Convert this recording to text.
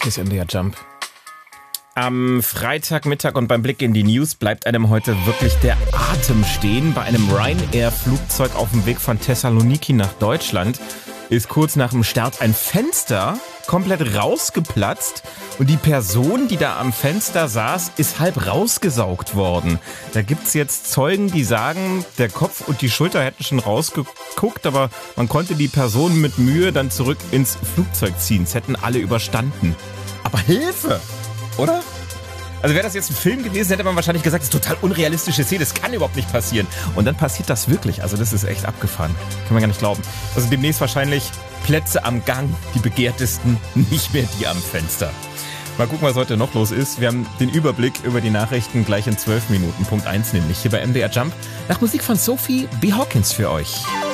Hier ist MDR Jump. Am Freitagmittag und beim Blick in die News bleibt einem heute wirklich der Atem stehen. Bei einem Ryanair-Flugzeug auf dem Weg von Thessaloniki nach Deutschland ist kurz nach dem Start ein Fenster komplett rausgeplatzt und die Person, die da am Fenster saß, ist halb rausgesaugt worden. Da gibt's jetzt Zeugen, die sagen, der Kopf und die Schulter hätten schon rausgeguckt, aber man konnte die Person mit Mühe dann zurück ins Flugzeug ziehen. Es hätten alle überstanden. Aber Hilfe! Oder? Also wäre das jetzt ein Film gewesen, hätte man wahrscheinlich gesagt, das ist total unrealistische Szene, das kann überhaupt nicht passieren. Und dann passiert das wirklich. Also das ist echt abgefahren. Kann man gar nicht glauben. Also demnächst wahrscheinlich Plätze am Gang, die begehrtesten, nicht mehr die am Fenster. Mal gucken, was heute noch los ist. Wir haben den Überblick über die Nachrichten gleich in 12 Minuten. Punkt 1 nämlich hier bei MDR Jump. Nach Musik von Sophie B. Hawkins für euch.